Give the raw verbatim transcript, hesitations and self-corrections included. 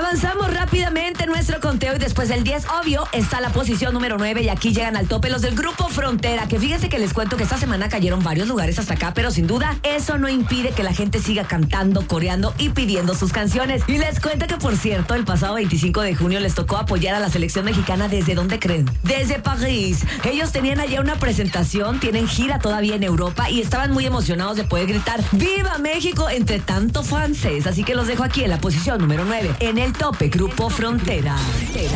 Avanzamos rápidamente en nuestro conteo y después del diez, obvio, está la posición número nueve y aquí llegan al tope los del Grupo Frontera, que fíjense que les cuento que esta semana cayeron varios lugares hasta acá, pero sin duda eso no impide que la gente siga cantando, coreando y pidiendo sus canciones. Y les cuento que, por cierto, el pasado veinticinco de junio les tocó apoyar a la selección mexicana. ¿Desde dónde creen? Desde París. Ellos tenían allá una presentación, tienen gira todavía en Europa y estaban muy emocionados de poder gritar ¡Viva México! Entre tanto francés. Así que los dejo aquí en la posición número nueve, en el tope Grupo Frontera. Frontera.